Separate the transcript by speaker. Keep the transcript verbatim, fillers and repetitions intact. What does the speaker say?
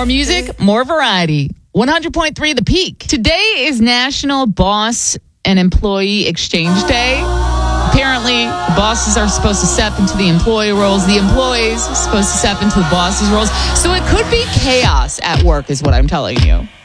Speaker 1: More music, more variety. one hundred point three The Peak. Today is National Boss and Employee Exchange Day. Apparently, the bosses are supposed to step into the employee roles. The employees are supposed to step into the bosses' roles. So it could be chaos at work is what I'm telling you.